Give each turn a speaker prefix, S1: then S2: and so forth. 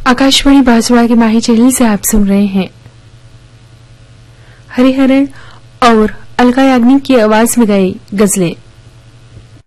S1: आकाशवाणी बांसवाड़ा के माही चैनल से आप सुन रहे हैं हरिहरन और अलका याग्निक की आवाज में गई गजलें।